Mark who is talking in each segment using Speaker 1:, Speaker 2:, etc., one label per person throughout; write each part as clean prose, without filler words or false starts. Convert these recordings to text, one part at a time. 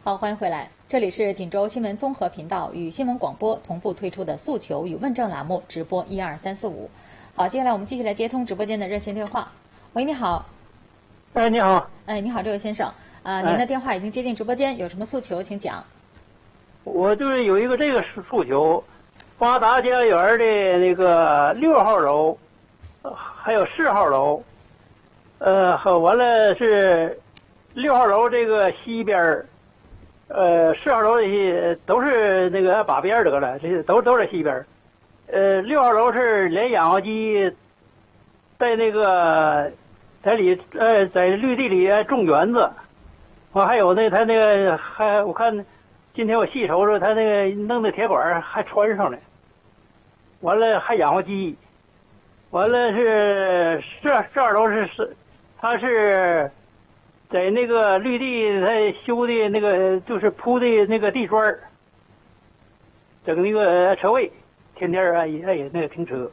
Speaker 1: 好，欢迎回来，这里是锦州新闻综合频道与新闻广播同步推出的诉求与问政栏目直播12345。好，接下来我们继续来接通直播间的热线电话。喂，你好。
Speaker 2: 哎，你好。
Speaker 1: 哎，你好，这位先生，您的电话已经接进直播间，有什么诉求请讲。
Speaker 2: 我就是有一个这个诉求，八达家园的那个6号楼，还有4号楼，完了是6号楼这个西边4号楼这些都是那个把边得了，这些都在西边。6号楼是连养活鸡，在那个在绿地里种园子，完还有他那个还我看今天我细瞅瞅，他那个弄的铁管还穿上了，完了还养活鸡，完了是这二楼他是在那个绿地他修的那个就是铺的那个地砖，整那个车位，天天也那个停车。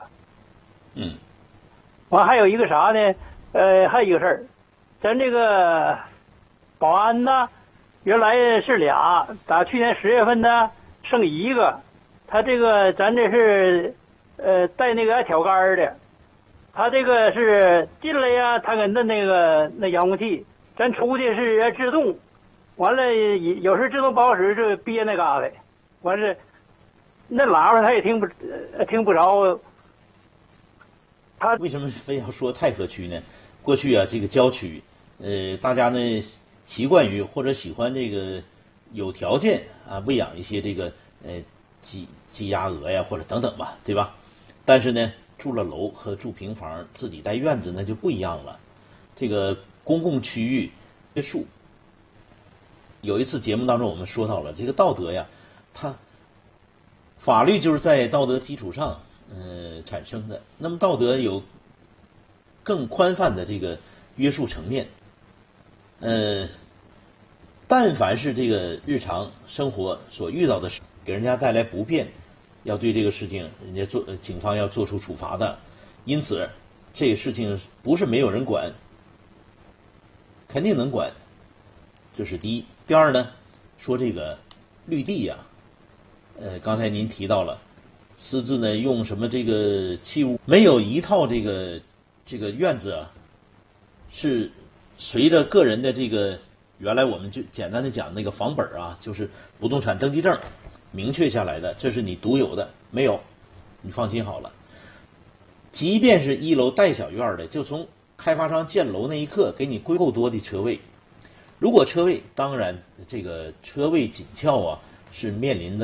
Speaker 2: 完还有一个啥呢？还有一个事儿，咱这个保安呢，原来是俩，打去年10月份呢剩一个，他这个咱这是带那个挑杆的，他这个是进来呀，他跟那遥控器，咱出去是自动，完了有时自动不好使就憋那嘎达，完了那喇叭他也听不着。
Speaker 3: 他为什么非要说太和区呢？过去啊，这个郊区，大家呢习惯于或者喜欢这个有条件啊喂养一些这个鸡鸭鹅呀或者等等吧，对吧？但是呢，住了楼和住平房自己带院子那就不一样了。这个公共区域约束，有一次节目当中我们说到了这个道德呀，它法律就是在道德基础上产生的。那么道德有更宽泛的这个约束层面。但凡是这个日常生活所遇到的事，给人家带来不便，要对这个事情人家警方要做出处罚的。因此这个事情不是没有人管，肯定能管，这是第一。第二呢，说这个绿地呀，刚才您提到了私自呢用什么这个器物，没有一套这个院子啊，是随着个人的这个原来我们就简单的讲那个房本啊，就是不动产登记证明确下来的，这是你独有的，没有，你放心好了。即便是一楼带小院的，就从开发商建楼那一刻给你规够多的车位，如果车位当然这个车位紧俏啊，是面临的